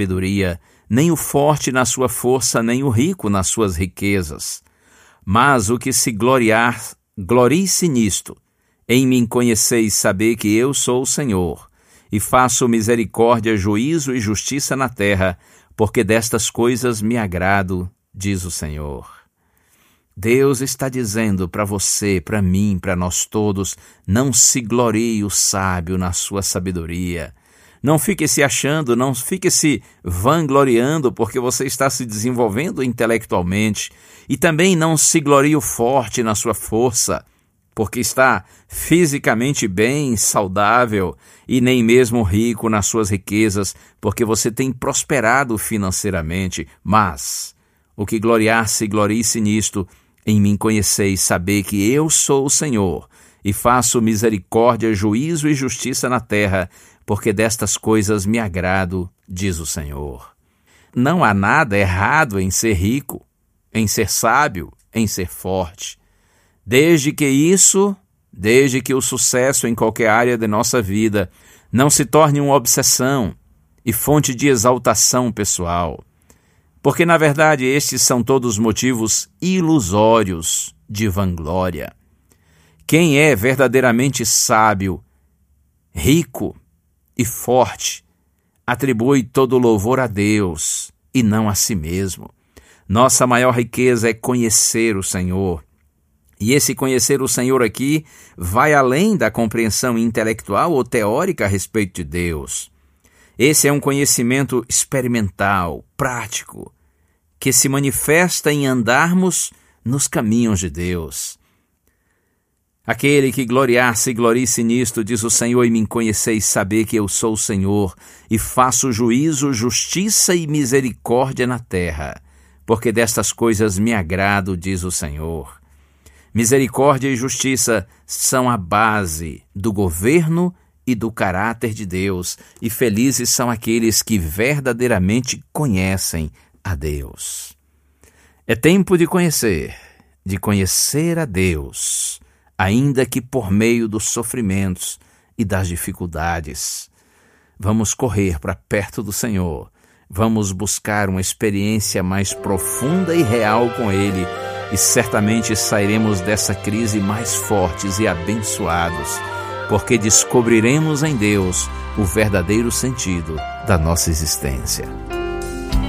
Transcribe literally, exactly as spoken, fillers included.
sabedoria, nem o forte na sua força, nem o rico nas suas riquezas. Mas o que se gloriar, glorie-se nisto, em mim conhecer e saber que eu sou o Senhor, e faço misericórdia, juízo e justiça na terra, porque destas coisas me agrado, diz o Senhor. Deus está dizendo para você, para mim, para nós todos, não se glorie o sábio na sua sabedoria. Não fique se achando, não fique se vangloriando porque você está se desenvolvendo intelectualmente. E também não se glorie o forte na sua força, porque está fisicamente bem, saudável, e nem mesmo rico nas suas riquezas, porque você tem prosperado financeiramente. Mas o que gloriar-se, glorie-se nisto, em mim conheceis, saber que eu sou o Senhor, e faço misericórdia, juízo e justiça na terra, porque destas coisas me agrado, diz o Senhor. Não há nada errado em ser rico, em ser sábio, em ser forte. Desde que isso, desde que o sucesso em qualquer área de nossa vida não se torne uma obsessão e fonte de exaltação pessoal. Porque, na verdade, estes são todos motivos ilusórios de vanglória. Quem é verdadeiramente sábio, rico e forte, atribui todo louvor a Deus e não a si mesmo. Nossa maior riqueza é conhecer o Senhor. E esse conhecer o Senhor aqui vai além da compreensão intelectual ou teórica a respeito de Deus. Esse é um conhecimento experimental, prático, que se manifesta em andarmos nos caminhos de Deus. Aquele que gloriar-se, glorie-se nisto, diz o Senhor, e me conheceis saber que eu sou o Senhor, e faço juízo, justiça e misericórdia na terra, porque destas coisas me agrado, diz o Senhor. Misericórdia e justiça são a base do governo e do caráter de Deus, e felizes são aqueles que verdadeiramente conhecem a Deus. É tempo de conhecer, de conhecer a Deus, ainda que por meio dos sofrimentos e das dificuldades. Vamos correr para perto do Senhor, vamos buscar uma experiência mais profunda e real com Ele, e certamente sairemos dessa crise mais fortes e abençoados, porque descobriremos em Deus o verdadeiro sentido da nossa existência.